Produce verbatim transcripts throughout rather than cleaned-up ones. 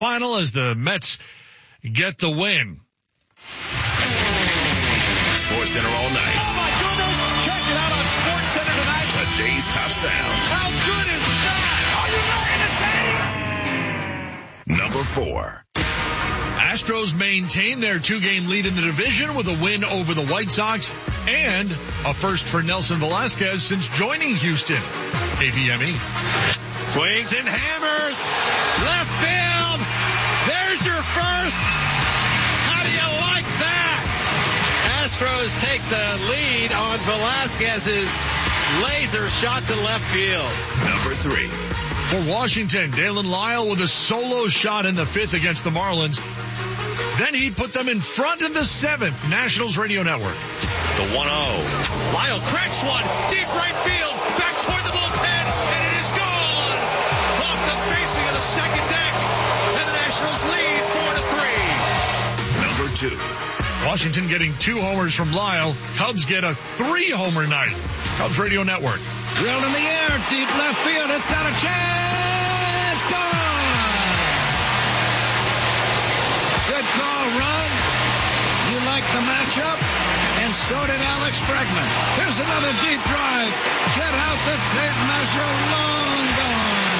final as the Mets get the win. Sports Center all night. Oh my goodness! Check it out on Sports Center tonight. Today's top sound. How good is that? Are you not entertained? Number four. Astros maintain their two-game lead in the division with a win over the White Sox and a first for Nelson Velasquez since joining Houston. K B M E. Swings and hammers. Left field. There's your first. How do you like that? Astros take the lead on Velasquez's laser shot to left field. Number three. For Washington, Dalen Lyle with a solo shot in the fifth against the Marlins. Then he put them in front in the seventh. Nationals Radio Network. The one oh. Lyle cracks one. Deep right field. Back toward the bullpen. And it is gone. Off the facing of the second deck. And the Nationals lead four to three. Number two. Washington getting two homers from Lyle. Cubs get a three-homer night. Cubs Radio Network. Drilled in the air. Deep left field. It's got a chance. Gone. Good call, Ron. You like the matchup? And so did Alex Bregman. Here's another deep drive. Get out the tape measure. Long gone.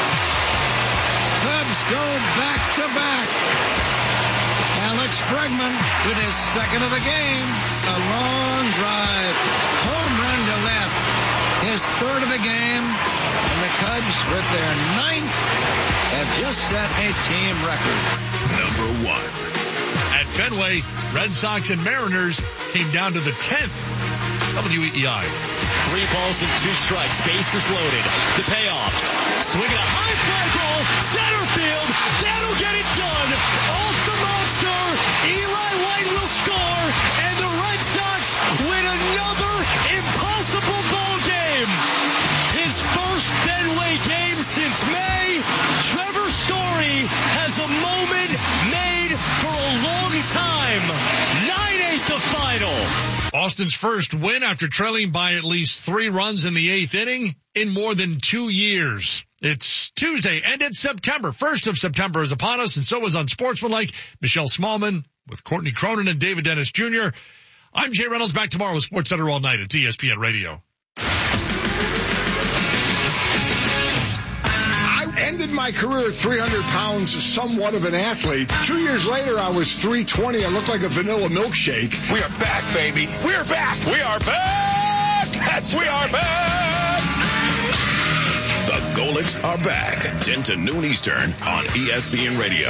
Cubs go back to back. Alex Bregman with his second of the game. A long drive. Home run to left. His third of the game. And the Cubs, with their ninth, have just set a team record. Number one. At Fenway, Red Sox and Mariners came down to the tenth. W E I. Three balls and two strikes. Bases loaded. The payoff. Swinging a high fly ball. Center field. That'll get it done. Off the monster. Eli White will score. And the Red Sox win another impossible ball game. His first Fenway game since May. Trevor Story has a moment made for a long time. nine eight the final. Austin's first win after trailing by at least three runs in the eighth inning in more than two years. It's Tuesday, and it's September. First of September is upon us, and so is Unsportsmanlike. Michelle Smallman with Courtney Cronin and David Dennis Junior I'm Jay Reynolds, back tomorrow with Sports Center all night at E S P N Radio. Ended my career at three hundred pounds, somewhat of an athlete. Two years later, I was three twenty. I looked like a vanilla milkshake. We are back, baby. We are back. We are back. That's we are back. The Golics are back. ten to noon Eastern on E S P N Radio.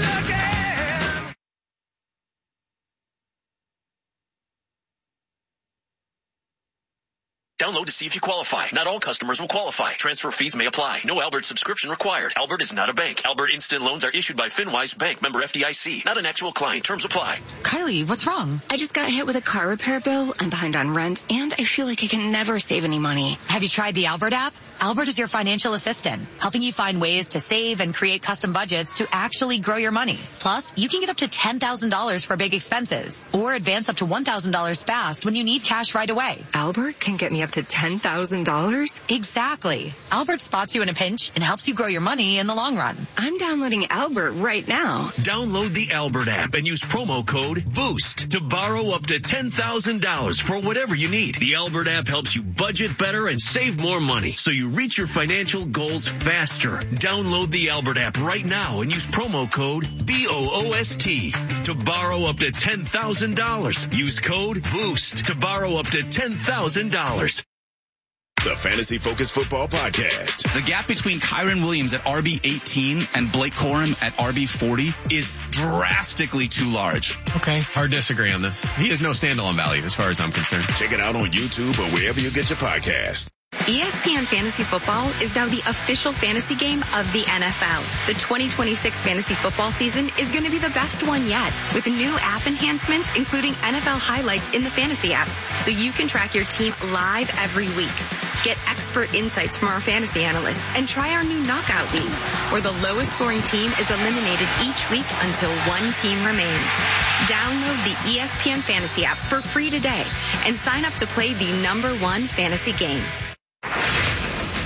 Download to see if you qualify. Not all customers will qualify. Transfer fees may apply. No Albert subscription required. Albert is not a bank. Albert Instant Loans are issued by FinWise Bank, member F D I C. Not an actual client. Terms apply. Kylie, what's wrong? I just got hit with a car repair bill. I'm behind on rent, and I feel like I can never save any money. Have you tried the Albert app? Albert is your financial assistant, helping you find ways to save and create custom budgets to actually grow your money. Plus, you can get up to ten thousand dollars for big expenses, or advance up to one thousand dollars fast when you need cash right away. Albert can get me up to ten thousand dollars? Exactly. Albert spots you in a pinch and helps you grow your money in the long run. I'm downloading Albert right now. Download the Albert app and use promo code BOOST to borrow up to ten thousand dollars for whatever you need. The Albert app helps you budget better and save more money, so you reach your financial goals faster. Download the Albert app right now and use promo code B O O S T to borrow up to ten thousand dollars. Use code BOOST to borrow up to ten thousand dollars. The Fantasy Focus Football Podcast. The gap between Kyron Williams at R B eighteen and Blake Corum at R B forty is drastically too large. Okay, hard to disagree on this. He has no standalone value as far as I'm concerned. Check it out on YouTube or wherever you get your podcast. E S P N Fantasy Football is now the official fantasy game of the N F L. The twenty twenty-six fantasy football season is going to be the best one yet, with new app enhancements, including N F L highlights in the fantasy app, so you can track your team live every week. Get expert insights from our fantasy analysts and try our new knockout leagues, where the lowest scoring team is eliminated each week until one team remains. Download the E S P N Fantasy app for free today and sign up to play the number one fantasy game.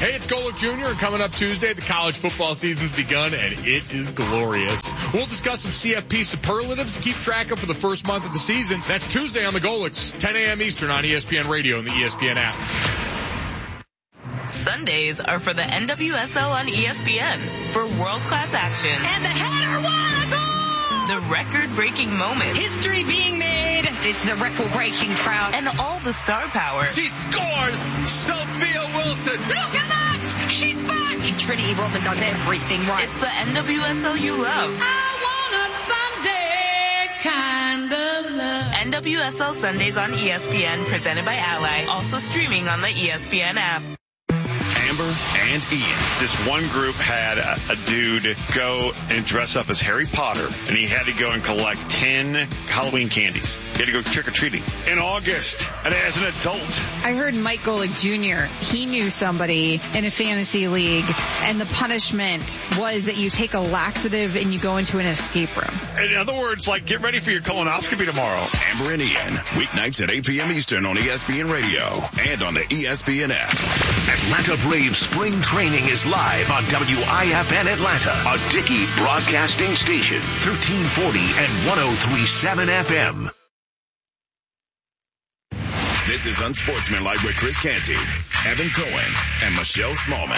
Hey, it's Golick Junior Coming up Tuesday, the college football season's begun, and it is glorious. We'll discuss some C F P superlatives to keep track of for the first month of the season. That's Tuesday on the Golicks, ten a.m. Eastern on E S P N Radio and the E S P N app. Sundays are for the N W S L on E S P N for world-class action. And the header, what a goal! The record-breaking moments. History being made. It's the record-breaking crowd. And all the star power. She scores! Sophia Wilson! Look at that! She's back! Trinity Rodman does everything right. It's the N W S L you love. I want a Sunday kind of love. N W S L Sundays on E S P N, presented by Ally. Also streaming on the E S P N app. Amber and Ian. This one group had a, a dude go and dress up as Harry Potter, and he had to go and collect ten Halloween candies. He had to go trick-or-treating in August, and as an adult. I heard Mike Golick Junior, he knew somebody in a fantasy league, and the punishment was that you take a laxative and you go into an escape room. In other words, like, get ready for your colonoscopy tomorrow. Amber and Ian, weeknights at eight p.m. Eastern on E S P N Radio and on the E S P N app. Atlanta Braves spring training is live on W I F N Atlanta, a Dickey broadcasting station, thirteen forty and one oh three point seven F M. This is Unsportsmanlike with Chris Canty, Evan Cohen, and Michelle Smallman.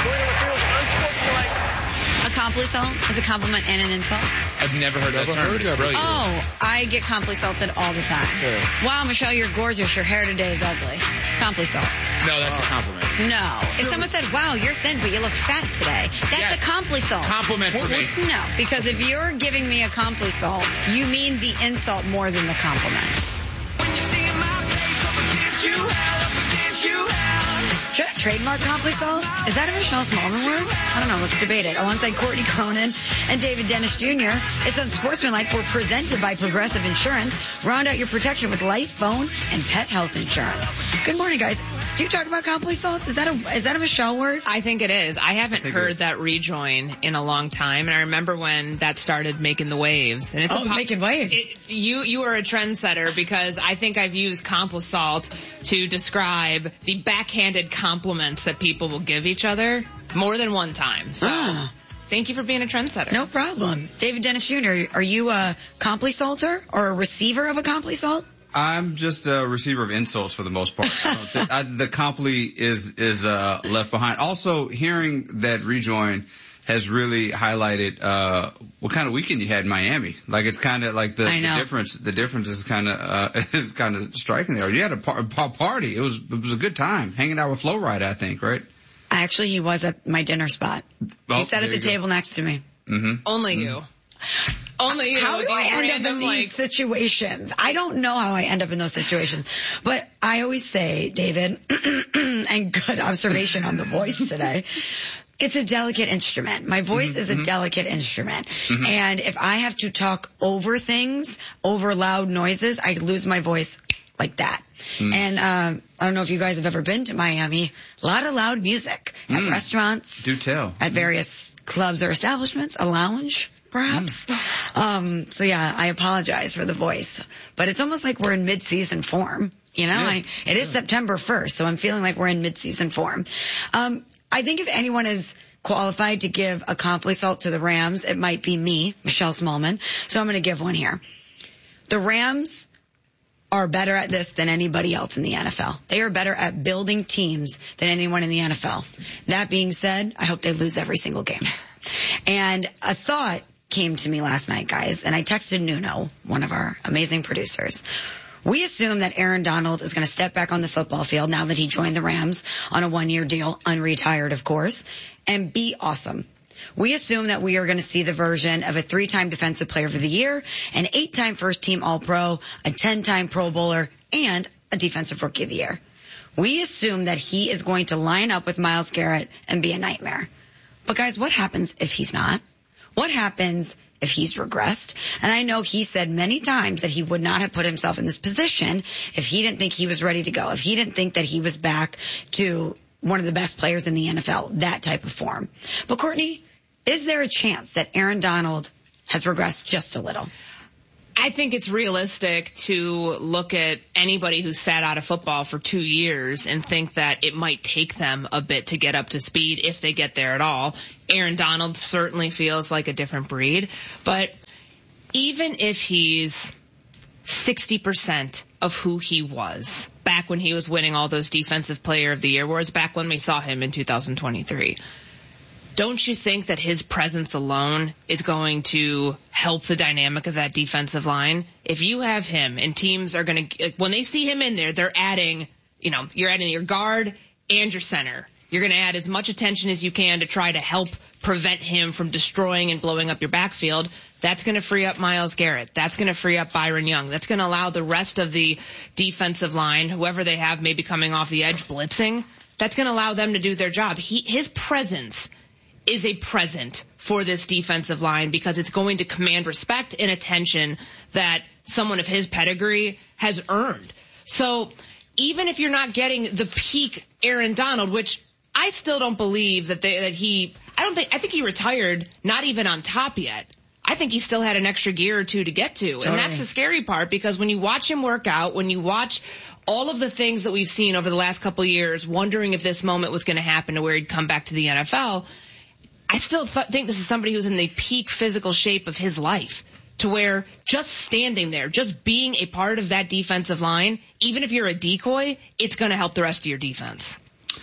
A complisalt is a compliment and an insult. I've never heard that term. It's brilliant. Oh, I get complisalted all the time. Yeah. Wow, Michelle, you're gorgeous. Your hair today is ugly. Complisalt. No, that's a compliment. No. If someone said, wow, you're thin, but you look fat today, that's yes. a complisalt. Compliment for me. No, because if you're giving me a complisalt, you mean the insult more than the compliment. When you see my face up against you, hell up against you, hell. Should I trademark complisalt? Is that a Michelle Smallman word? I don't know. Let's debate it. Alongside Courtney Cronin and David Dennis Junior, it's Unsportsmanlike. We're presented by Progressive Insurance. Round out your protection with life, phone, and pet health insurance. Good morning, guys. Do you talk about complisalt? Is that a is that a Michelle word? I think it is. I haven't I heard that rejoin in a long time, and I remember when that started making the waves. And it's oh, a pop- making waves. It, you you are a trendsetter because I think I've used complisalt to describe the backhanded compliments that people will give each other more than one time. So. Ah. Thank you for being a trendsetter. No problem. David Dennis Junior, are you a complisalter or a receiver of a complisalt? I'm just a receiver of insults for the most part. I don't think, I, the compli is is uh, left behind. Also, hearing that rejoin has really highlighted uh, what kind of weekend you had in Miami. Like it's kind of like the, the difference. The difference is kind of uh, is kind of striking there. You had a, par- a party. It was it was a good time hanging out with Flo Rida, I think, right? Actually, he was at my dinner spot. Oh, he sat at the table next to me. Mm-hmm. Only mm-hmm. you. Only you. How do I end random, up in like... these situations? I don't know how I end up in those situations. But I always say, David, and good observation on the voice today, it's a delicate instrument. My voice mm-hmm. is a delicate instrument. Mm-hmm. And if I have to talk over things, over loud noises, I lose my voice like that. Mm. And uh, I don't know if you guys have ever been to Miami. A lot of loud music at mm. restaurants. Do tell. At various clubs or establishments. A lounge, perhaps. Mm. Um, so, yeah, I apologize for the voice. But it's almost like we're in mid-season form. You know, yeah. I, it is yeah. September first, so I'm feeling like we're in mid-season form. Um, I think if anyone is qualified to give a complisalt to the Rams, it might be me, Michelle Smallman. So I'm going to give one here. The Rams are better at this than anybody else in the N F L. They are better at building teams than anyone in the N F L. That being said, I hope they lose every single game. And a thought came to me last night, guys, and I texted Nuno, one of our amazing producers. We assume that Aaron Donald is going to step back on the football field now that he joined the Rams on a one-year deal, unretired, of course, and be awesome. We assume that we are going to see the version of a three-time Defensive Player of the Year, an eight-time first-team All-Pro, a ten-time Pro Bowler, and a Defensive Rookie of the Year. We assume that he is going to line up with Myles Garrett and be a nightmare. But, guys, what happens if he's not? What happens if he's regressed? And I know he said many times that he would not have put himself in this position if he didn't think he was ready to go, if he didn't think that he was back to one of the best players in the N F L, that type of form. But, Courtney, is there a chance that Aaron Donald has regressed just a little? I think it's realistic to look at anybody who's sat out of football for two years and think that it might take them a bit to get up to speed if they get there at all. Aaron Donald certainly feels like a different breed, but even if he's sixty percent of who he was back when he was winning all those Defensive Player of the Year awards, back when we saw him in two thousand twenty-three, don't you think that his presence alone is going to help the dynamic of that defensive line? If you have him and teams are going to, when they see him in there, they're adding, you know, you're adding your guard and your center. You're going to add as much attention as you can to try to help prevent him from destroying and blowing up your backfield. That's going to free up Myles Garrett. That's going to free up Byron Young. That's going to allow the rest of the defensive line, whoever they have maybe coming off the edge blitzing, that's going to allow them to do their job. He, his presence is a present for this defensive line because it's going to command respect and attention that someone of his pedigree has earned. So even if you're not getting the peak Aaron Donald, which I still don't believe that they, that he, I don't think, I think he retired not even on top yet. I think he still had an extra gear or two to get to. Totally. And that's the scary part, because when you watch him work out, when you watch all of the things that we've seen over the last couple of years, wondering if this moment was going to happen to where he'd come back to the N F L, I still th- think this is somebody who's in the peak physical shape of his life, to where just standing there, just being a part of that defensive line, even if you're a decoy, it's going to help the rest of your defense.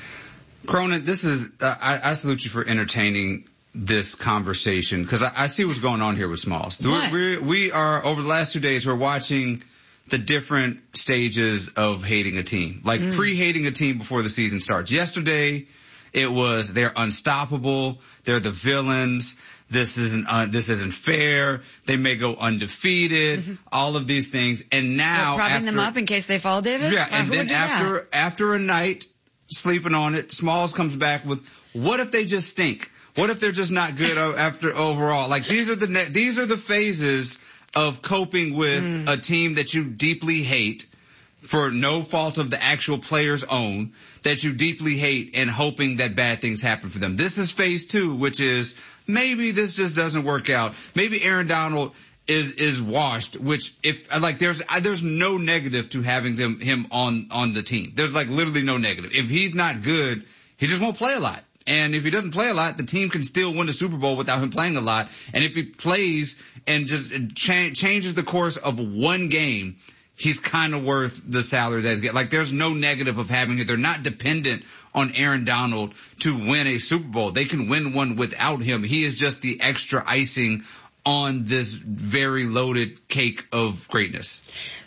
Cronin, this is, uh, I, I salute you for entertaining this conversation, because I, I see what's going on here with Smalls. What? We, we are, over the last two days, we're watching the different stages of hating a team, like mm. pre-hating a team before the season starts. Yesterday, it was they're unstoppable, they're the villains, this isn't uh, this isn't fair, they may go undefeated, mm-hmm. all of these things. And now, propping after, them up in case they fall, David? Yeah, and Who then after that? after a night sleeping on it, Smalls comes back with, what if they just stink? What if they're just not good after overall? Like, these are the ne- these are the phases of coping with mm. a team that you deeply hate, for no fault of the actual player's own, that you deeply hate, and hoping that bad things happen for them. This is phase two, which is maybe this just doesn't work out. Maybe Aaron Donald is is washed, which if like there's there's no negative to having them him on on the team. There's like literally no negative. If he's not good, he just won't play a lot. And if he doesn't play a lot, the team can still win the Super Bowl without him playing a lot. And if he plays and just cha- changes the course of one game, he's kind of worth the salary that he's getting. Like, there's no negative of having it. They're not dependent on Aaron Donald to win a Super Bowl. They can win one without him. He is just the extra icing on this very loaded cake of greatness.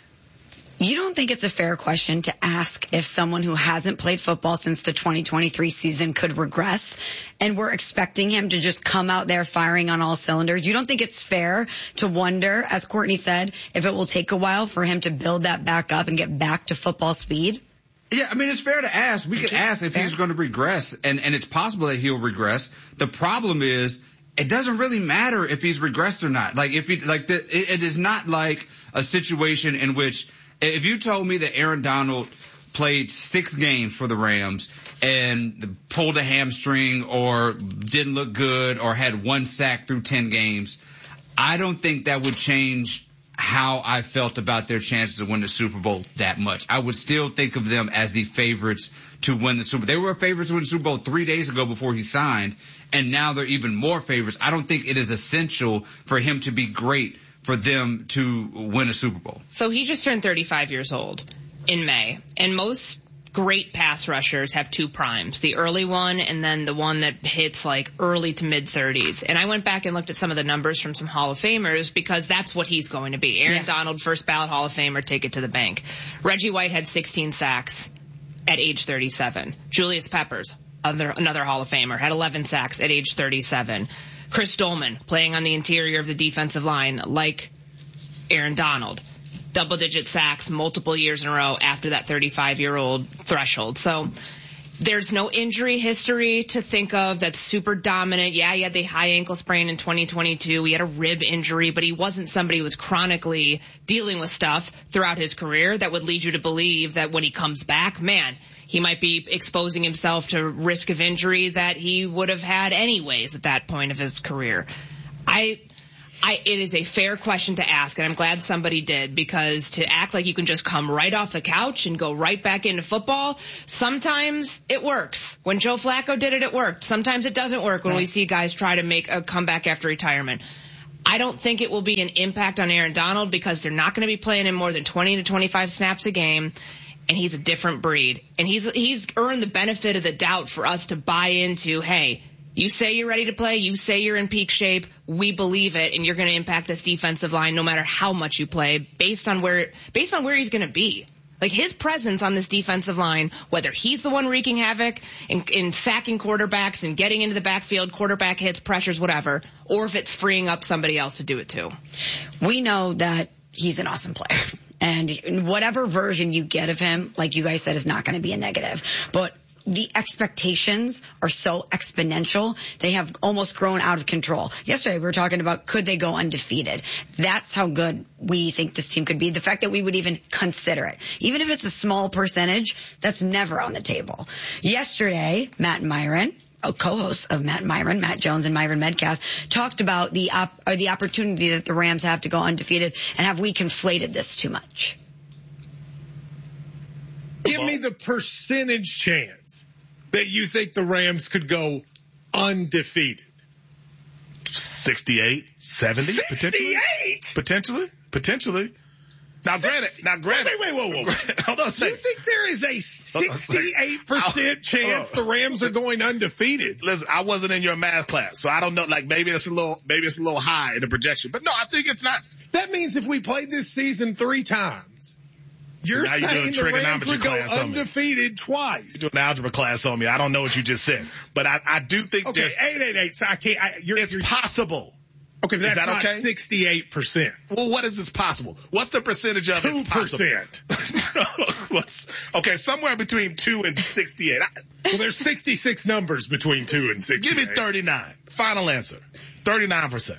You don't think it's a fair question to ask if someone who hasn't played football since the twenty twenty-three season could regress, and we're expecting him to just come out there firing on all cylinders? You don't think it's fair to wonder, as Courtney said, if it will take a while for him to build that back up and get back to football speed? Yeah, I mean, it's fair to ask. We could ask if fair. he's going to regress, and, and it's possible that he'll regress. The problem is, it doesn't really matter if he's regressed or not. Like, if he, like, the, it, it is not like a situation in which, if you told me that Aaron Donald played six games for the Rams and pulled a hamstring or didn't look good or had one sack through ten games, I don't think that would change how I felt about their chances of winning the Super Bowl that much. I would still think of them as the favorites to win the Super Bowl. They were favorites to win the Super Bowl three days ago before he signed, and now they're even more favorites. I don't think it is essential for him to be great for them to win a Super Bowl. So he just turned thirty-five years old in May, and most great pass rushers have two primes, the early one and then the one that hits like early to mid thirties. And I went back and looked at some of the numbers from some Hall of Famers, because that's what he's going to be. Aaron yeah. Donald, first ballot Hall of Famer, take it to the bank. Reggie White had sixteen sacks at age thirty-seven. Julius Peppers, another, another Hall of Famer, had eleven sacks at age thirty-seven. Chris Dolman, playing on the interior of the defensive line, like Aaron Donald, double-digit sacks multiple years in a row after that thirty-five-year-old threshold. So there's no injury history to think of that's super dominant. Yeah, he had the high ankle sprain in twenty twenty-two. He had a rib injury, but he wasn't somebody who was chronically dealing with stuff throughout his career that would lead you to believe that when he comes back, man, he might be exposing himself to risk of injury that he would have had anyways at that point of his career. I I, it is a fair question to ask, and I'm glad somebody did, because to act like you can just come right off the couch and go right back into football, sometimes it works. When Joe Flacco did it, it worked. Sometimes it doesn't work when right. we see guys try to make a comeback after retirement. I don't think it will be an impact on Aaron Donald because they're not going to be playing him more than twenty to twenty-five snaps a game, and he's a different breed. And he's he's earned the benefit of the doubt for us to buy into, hey, you say you're ready to play. You say you're in peak shape. We believe it, and you're going to impact this defensive line no matter how much you play, based on where based on where he's going to be. Like his presence on this defensive line, whether he's the one wreaking havoc in, in sacking quarterbacks and getting into the backfield, quarterback hits, pressures, whatever, or if it's freeing up somebody else to do it too. We know that he's an awesome player. And whatever version you get of him, like you guys said, is not going to be a negative. But the expectations are so exponential, they have almost grown out of control. Yesterday we were talking about, could they go undefeated? That's how good we think this team could be. The fact that we would even consider it. Even if it's a small percentage, that's never on the table. Yesterday, Matt and Myron, a co-host of Matt and Myron, Matt Jones and Myron Medcalf, talked about the op- or the opportunity that the Rams have to go undefeated, and have we conflated this too much? Give me the percentage chance that you think the Rams could go undefeated. sixty-eight, seventy, sixty-eight? Potentially. Potentially. Potentially. Now, granted, now, granted. Wait, wait, wait, whoa, whoa. Hold on a second. You think there is a sixty-eight percent chance the Rams are going undefeated? Listen, I wasn't in your math class, so I don't know. Like, maybe it's a little, maybe it's a little high in the projection. But no, I think it's not. That means if we played this season three times, you're so saying the Rams would go undefeated twice. You're doing an algebra class on me. I don't know what you just said. But I, I do think okay, there's... eight eight eight, so I can't... I, you're, it's you're, possible. Okay, but that's is that not okay? sixty-eight percent. Well, what is this possible? What's the percentage of two percent. What's, okay, somewhere between two and sixty-eight. I, well, there's sixty-six numbers between two and sixty-eight. Give me thirty-nine. Final answer. thirty-nine percent.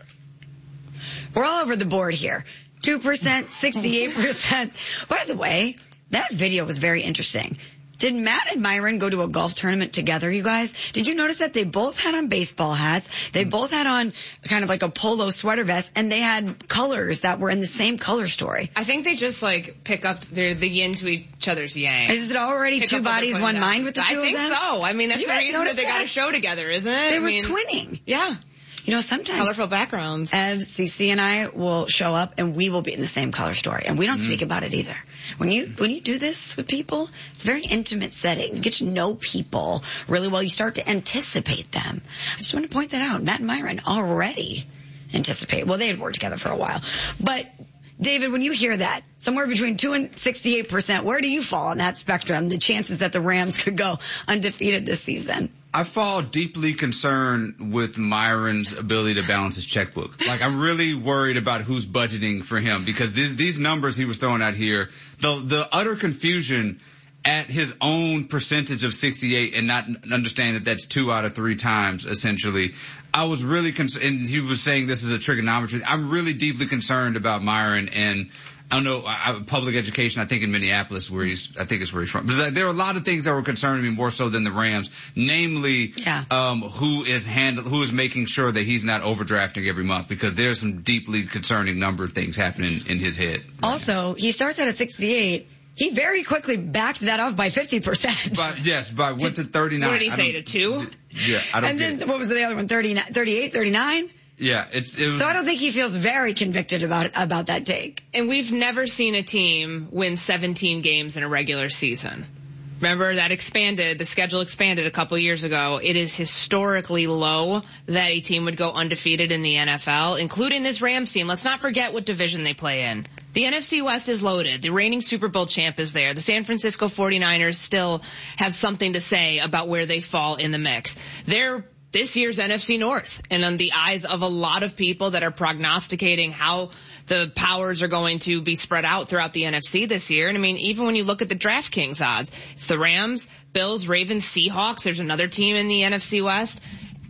We're all over the board here. two percent, sixty-eight percent. By the way, that video was very interesting. Did Matt and Myron go to a golf tournament together, you guys? Did you notice that they both had on baseball hats? They both had on kind of like a polo sweater vest, and they had colors that were in the same color story. I think they just like pick up their, the yin to each other's yang. Is it already pick two bodies, one mind with the two I think of them? so. I mean, that's the reason that they that? got a show together, isn't it? They I were mean, twinning. Yeah. You know, sometimes colorful backgrounds. Ev, Cece, and I will show up, and we will be in the same color story, and we don't mm. speak about it either. When you when you do this with people, it's a very intimate setting. You get to know people really well. You start to anticipate them. I just want to point that out. Matt and Myron already anticipate. Well, they had worked together for a while, but. David, when you hear that, somewhere between two and sixty-eight percent, where do you fall on that spectrum, the chances that the Rams could go undefeated this season? I fall deeply concerned with Myron's ability to balance his checkbook. Like, I'm really worried about who's budgeting for him, because these, these numbers he was throwing out here, the, the utter confusion at his own percentage of sixty-eight and not understand that that's two out of three times, essentially. I was really concerned, and he was saying this is a trigonometry. I'm really deeply concerned about Myron, and I don't know, I, public education, I think in Minneapolis, where he's, I think it's where he's from. But there are a lot of things that were concerning me more so than the Rams, namely, yeah. um, who is handle, who is making sure that he's not overdrafting every month, because there's some deeply concerning number of things happening in his head. Right also, now. He starts out at sixty-eight. He very quickly backed that off by fifty percent. But yes, but I went to thirty-nine. What did he say, to two? Yeah, I don't And then, it. what was the other one, thirty-nine, thirty-eight, thirty-nine? Yeah, it's, it was. So I don't think he feels very convicted about about that take. And we've never seen a team win seventeen games in a regular season. Remember, that expanded, the schedule expanded a couple years ago. It is historically low that a team would go undefeated in the N F L, including this Rams team. Let's not forget what division they play in. The N F C West is loaded. The reigning Super Bowl champ is there. The San Francisco forty-niners still have something to say about where they fall in the mix. They're this year's N F C North, and on the eyes of a lot of people that are prognosticating how the powers are going to be spread out throughout the N F C this year. And I mean, even when you look at the DraftKings odds, it's the Rams, Bills, Ravens, Seahawks. There's another team in the N F C West.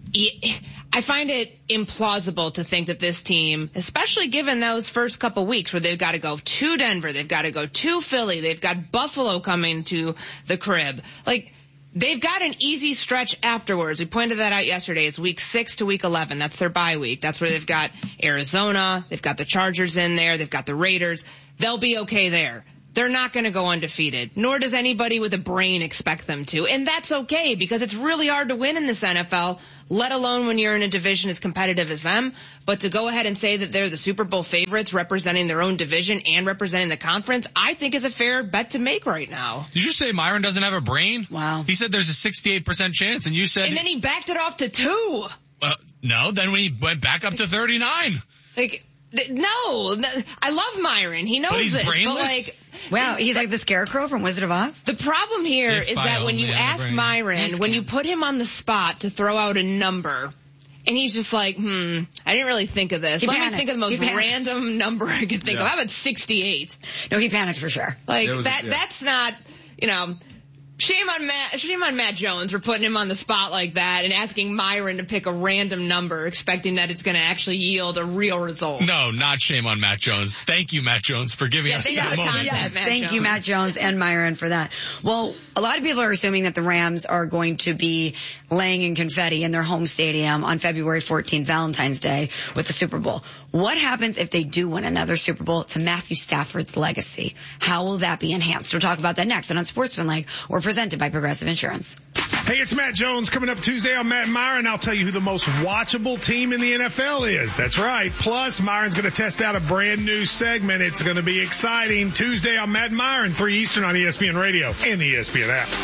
I find it implausible to think that this team, especially given those first couple weeks where they've got to go to Denver, they've got to go to Philly, they've got Buffalo coming to the crib. Like, they've got an easy stretch afterwards. We pointed that out yesterday. It's week six to week eleven. That's their bye week. That's where they've got Arizona. They've got the Chargers in there. They've got the Raiders. They'll be okay there. They're not going to go undefeated, nor does anybody with a brain expect them to. And that's okay, because it's really hard to win in this N F L, let alone when you're in a division as competitive as them. But to go ahead and say that they're the Super Bowl favorites representing their own division and representing the conference, I think is a fair bet to make right now. Did you say Myron doesn't have a brain? Wow. He said there's a sixty-eight percent chance, and you said... And then he backed it off to two. Uh, no, then we went back up to thirty-nine. Like... No, I love Myron. He knows but he's this, brainless? but like, wow, he's like the Scarecrow from Wizard of Oz. The problem here if is I that when you ask Myron, Nice when guy. you put him on the spot to throw out a number, and he's just like, hmm, I didn't really think of this. He Let panicked. me think of the most He panicked. random number I could think Yeah. of. How about sixty-eight? No, he panicked for sure. Like There was a- that. yeah. That's not, you know. Shame on Matt, shame on Matt Jones for putting him on the spot like that and asking Myron to pick a random number, expecting that it's going to actually yield a real result. No, not shame on Matt Jones. Thank you, Matt Jones, for giving Yeah, us thank that you. moment. Yes, Yes, Matt thank you, Jones. Matt Jones and Myron, for that. Well, a lot of people are assuming that the Rams are going to be laying in confetti in their home stadium on February fourteenth, Valentine's Day, with the Super Bowl. What happens if they do win another Super Bowl to Matthew Stafford's legacy? How will that be enhanced? We'll talk about that next on Sportsmanlike, or presented by Progressive Insurance. Hey, it's Matt Jones coming up Tuesday on Matt and Myron. I'll tell you who the most watchable team in the N F L is. That's right. Plus, Myron's going to test out a brand new segment. It's going to be exciting. Tuesday on Matt and Myron, three Eastern on E S P N Radio and the E S P N app.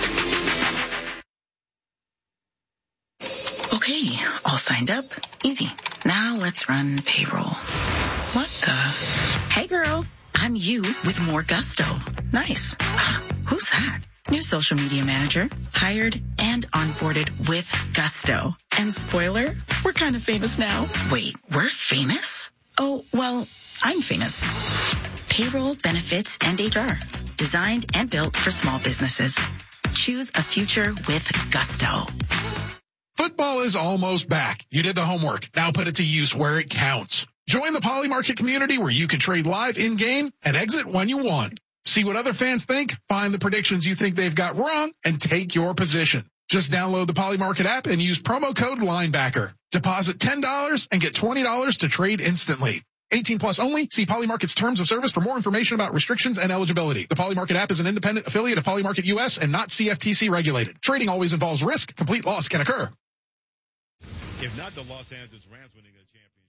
Okay, all signed up. Easy. Now let's run payroll. What the? Hey girl, I'm you with more gusto. Nice. Who's that? New social media manager, hired and onboarded with gusto. And spoiler, we're kind of famous now. Wait, we're famous? Oh, well, I'm famous. Payroll, benefits, and H R. Designed and built for small businesses. Choose a future with gusto. Football is almost back. You did the homework. Now put it to use where it counts. Join the Poly Market community where you can trade live in-game and exit when you want. See what other fans think, find the predictions you think they've got wrong, and take your position. Just download the Poly Market app and use promo code Linebacker. Deposit ten dollars and get twenty dollars to trade instantly. eighteen plus only. See Poly Market's terms of service for more information about restrictions and eligibility. The Poly Market app is an independent affiliate of Poly Market U S and not C F T C regulated. Trading always involves risk. Complete loss can occur. If not the Los Angeles Rams winning a championship.